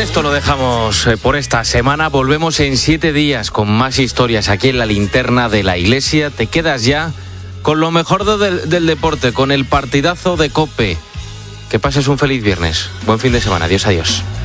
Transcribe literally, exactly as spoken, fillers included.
esto lo dejamos por esta semana. Volvemos en siete días con más historias aquí en la Linterna de la Iglesia. Te quedas ya con lo mejor del, del deporte, con el partidazo de COPE. Que pases un feliz viernes. Buen fin de semana. Adiós, adiós.